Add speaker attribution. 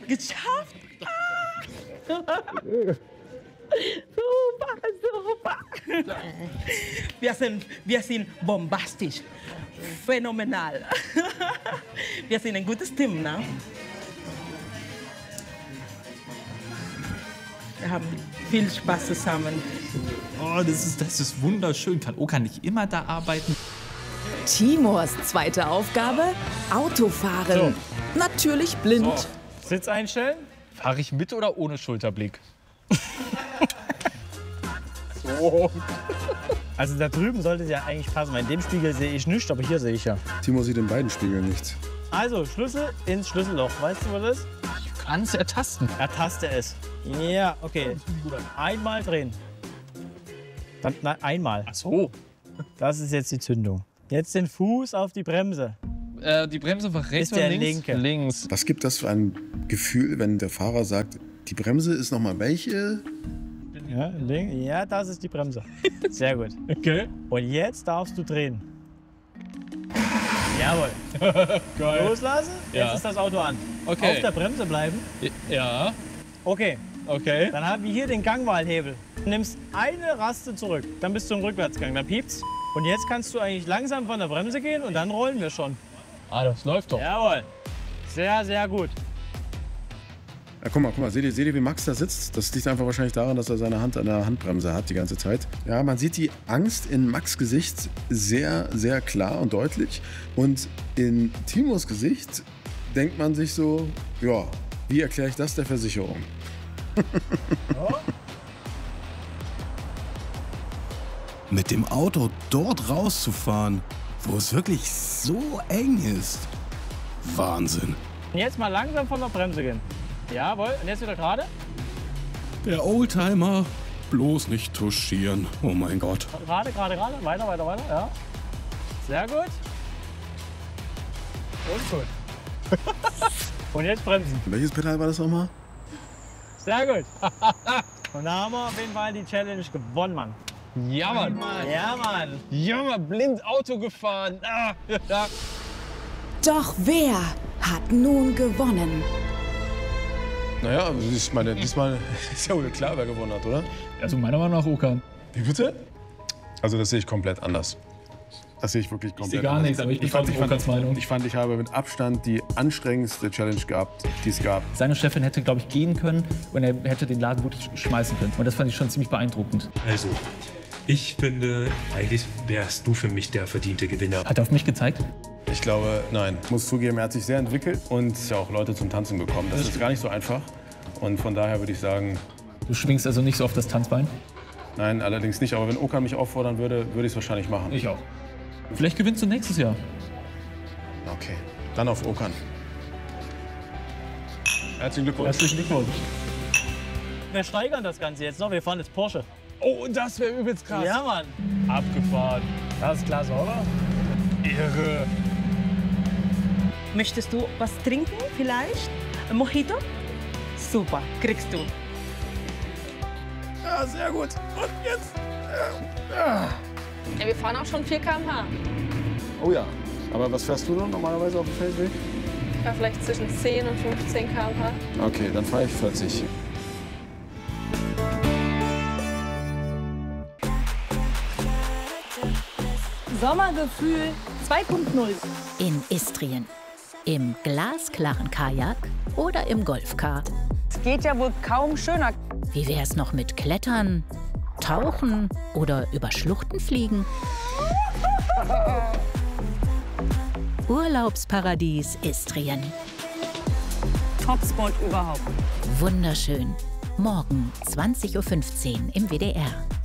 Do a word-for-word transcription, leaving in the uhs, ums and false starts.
Speaker 1: Geschafft! Ah. Super, super. Wir sind, wir sind bombastisch, phänomenal. Wir sind ein gutes Team, ne? Wir haben viel Spaß zusammen.
Speaker 2: Oh, das ist, das ist wunderschön. Kann Okan nicht immer da arbeiten?
Speaker 3: Timurs zweite Aufgabe, Autofahren. So. Natürlich blind.
Speaker 4: So. Sitz einstellen. Fahre ich mit oder ohne Schulterblick? So. Also da drüben sollte es ja eigentlich passen. In dem Spiegel sehe ich nichts, aber hier sehe ich ja.
Speaker 5: Timo sieht in beiden Spiegeln nichts.
Speaker 4: Also Schlüssel ins Schlüsselloch. Weißt du, wo das ist?
Speaker 2: Ich kann es ertasten.
Speaker 4: Ertaste es. Ja, okay. Einmal drehen. Dann, nein, einmal.
Speaker 2: Ach so.
Speaker 4: Das ist jetzt die Zündung. Jetzt den Fuß auf die Bremse.
Speaker 2: Äh, die Bremse war rechts
Speaker 4: Ist der
Speaker 2: oder links?
Speaker 4: linke.
Speaker 2: Links.
Speaker 5: Was gibt das für ein Gefühl, wenn der Fahrer sagt, die Bremse ist noch mal welche?
Speaker 4: Ja, link. Ja, das ist die Bremse. Sehr gut.
Speaker 2: Okay.
Speaker 4: Und jetzt darfst du drehen. Jawohl.
Speaker 2: Geil.
Speaker 4: Loslassen.
Speaker 2: Ja.
Speaker 4: Jetzt ist das Auto an.
Speaker 2: Okay.
Speaker 4: Auf der Bremse bleiben.
Speaker 2: Ja.
Speaker 4: Okay.
Speaker 2: Okay.
Speaker 4: Dann haben wir hier den Gangwahlhebel. Du nimmst eine Raste zurück, dann bist du im Rückwärtsgang, dann piepst. Und jetzt kannst du eigentlich langsam von der Bremse gehen und dann rollen wir schon.
Speaker 2: Ah, das läuft doch.
Speaker 4: Jawohl. Sehr, sehr gut.
Speaker 5: Ja, guck mal, guck mal, seht ihr, seht ihr, wie Max da sitzt? Das liegt einfach wahrscheinlich daran, dass er seine Hand an der Handbremse hat die ganze Zeit. Ja, man sieht die Angst in Max' Gesicht sehr, sehr klar und deutlich. Und in Timos Gesicht denkt man sich so, ja, wie erkläre ich das der Versicherung?
Speaker 6: Mit dem Auto dort rauszufahren, wo es wirklich so eng ist. Wahnsinn.
Speaker 4: Und jetzt mal langsam von der Bremse gehen. Jawohl. Und jetzt wieder gerade.
Speaker 6: Der Oldtimer, bloß nicht touchieren. Oh mein Gott.
Speaker 4: Gerade, gerade, gerade. Weiter, weiter, weiter. Ja. Sehr gut. Und gut. Und jetzt bremsen.
Speaker 5: Welches Pedal war das nochmal?
Speaker 4: Sehr gut. Und da haben wir auf jeden Fall die Challenge gewonnen, Mann.
Speaker 2: Ja, Mann.
Speaker 4: Ja, Mann.
Speaker 2: Ja, Mann, blind Auto gefahren. Ah, ja.
Speaker 3: Doch wer hat nun gewonnen?
Speaker 5: Naja, ich meine, diesmal ist ja wohl klar, wer gewonnen hat, oder?
Speaker 2: Also meiner Meinung nach Okan.
Speaker 5: Wie bitte? Also das sehe ich komplett anders. Das sehe ich wirklich komplett
Speaker 2: Ich sehe gar
Speaker 5: anders.
Speaker 2: nichts, aber ich bin
Speaker 5: fand, ich,
Speaker 2: Okans
Speaker 5: fand,
Speaker 2: Meinung.
Speaker 5: ich fand, ich habe mit Abstand die anstrengendste Challenge gehabt, die es gab.
Speaker 2: Seine Chefin hätte, glaube ich, gehen können und er hätte den Laden wirklich schmeißen können. Und das fand ich schon ziemlich beeindruckend.
Speaker 7: Also, ich finde, eigentlich wärst du für mich der verdiente Gewinner.
Speaker 2: Hat er auf mich gezeigt?
Speaker 5: Ich glaube, nein. Ich muss zugeben, er hat sich sehr entwickelt und ja auch Leute zum Tanzen bekommen. Das ist gar nicht so einfach. Und von daher würde ich sagen,
Speaker 2: Du schwingst also nicht so auf das Tanzbein?
Speaker 5: nein, allerdings nicht. Aber wenn Okan mich auffordern würde, würde ich es wahrscheinlich machen.
Speaker 2: Ich auch. Vielleicht gewinnst du nächstes Jahr.
Speaker 5: Okay, dann auf Okan. Herzlichen Glückwunsch.
Speaker 2: Herzlichen Glückwunsch.
Speaker 4: Wir steigern das Ganze jetzt noch. Wir fahren jetzt Porsche.
Speaker 2: Oh, das wäre übelst krass.
Speaker 4: Ja, Mann. Abgefahren. Das ist klasse, oder?
Speaker 2: Irre.
Speaker 1: Möchtest du was trinken vielleicht? Ein Mojito? Super, kriegst du.
Speaker 5: Ja, sehr gut. Und jetzt?
Speaker 8: Ja, wir fahren auch schon vier Kilometer pro Stunde.
Speaker 5: Oh ja. Aber was fährst du noch normalerweise auf dem Feldweg?
Speaker 8: Ja, vielleicht zwischen zehn und fünfzehn Kilometer pro Stunde.
Speaker 5: Okay, dann fahre ich vierzig.
Speaker 9: Sommergefühl zwei Punkt null.
Speaker 10: In Istrien. Im glasklaren Kajak oder im Golfcar.
Speaker 9: Es geht ja wohl kaum schöner.
Speaker 10: Wie wär's noch mit Klettern, Tauchen oder über Schluchten fliegen? Urlaubsparadies Istrien.
Speaker 9: Topspot überhaupt.
Speaker 10: Wunderschön. Morgen zwanzig Uhr fünfzehn im W D R.